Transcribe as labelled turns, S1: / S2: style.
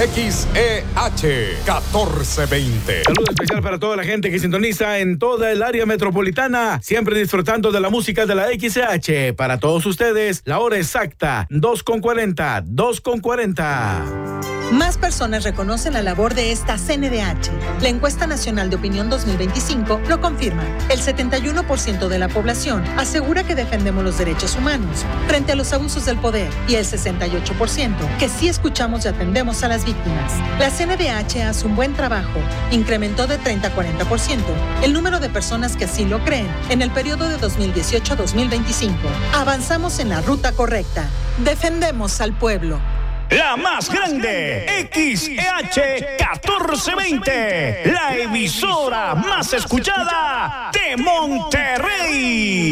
S1: XEH 1420.
S2: Saludo especial para toda la gente que sintoniza en toda el área metropolitana, siempre disfrutando de la música de la XEH. Para todos ustedes, la hora exacta, 2:40, 2:40.
S3: Más personas reconocen la labor de esta CNDH. La encuesta nacional de opinión 2025 lo confirma. El 71% de la población asegura que defendemos los derechos humanos frente a los abusos del poder y el 68% que sí escuchamos y atendemos a las víctimas. La CNDH hace un buen trabajo. Incrementó de 30 a 40% el número de personas que así lo creen en el periodo de 2018 a 2025. Avanzamos en la ruta correcta. Defendemos al pueblo.
S4: La más grande, XEH 1420, la emisora más escuchada de Monterrey.